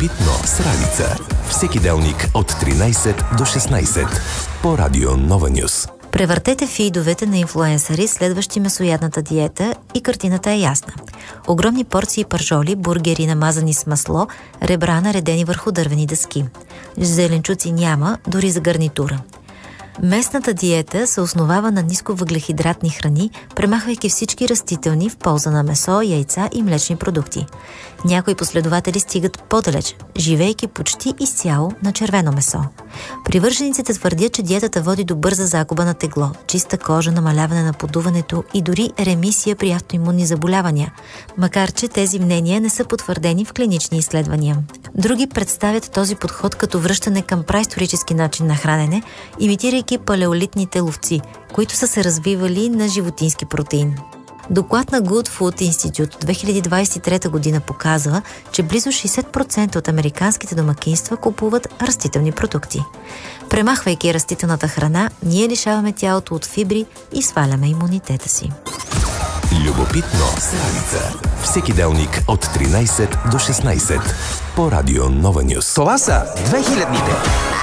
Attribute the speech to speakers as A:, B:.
A: Любопитно с Ралица. Всеки делник от 13 до 16 по Радио Нова Нюс.
B: Превъртете фидовете на инфлуенсъри, следващи месоядната диета, и картината е ясна. Огромни порции пържоли, бургери намазани с масло, ребра наредени върху дървени дъски. Зеленчуци няма, дори за гарнитура. Местната диета се основава на нисковъглехидратни храни, премахвайки всички растителни в полза на месо, яйца и млечни продукти. Някои последователи стигат по-далеч, живейки почти изцяло на червено месо. Привържениците твърдят, че диетата води до бърза загуба на тегло, чиста кожа, намаляване на подуването и дори ремисия при автоимунни заболявания, макар че тези мнения не са потвърдени в клинични изследвания. Други представят този подход като връщане към праисторически начин на хранене, имитирайки палеолитните ловци, които са се развивали на животински протеин. Доклад на Good Food Institute от 2023 година показва, че близо 60% от американските домакинства купуват растителни продукти. Премахвайки растителната храна, ние лишаваме тялото от фибри и сваляме имунитета си.
A: Любопитно с Ралица. Всеки делник от 13 до 16 по Радио Нова Нюс.
C: Това са 2000-ните.